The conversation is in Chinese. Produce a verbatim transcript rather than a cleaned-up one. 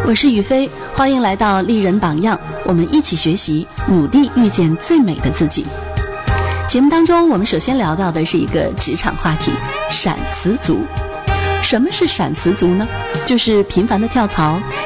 我是雨飞，欢迎来到丽人榜样，我们一起学习，努力遇见最美的自己。节目当中，我们首先聊到的是一个职场话题，闪辞族。什么是闪辞族呢？就是频繁的跳槽，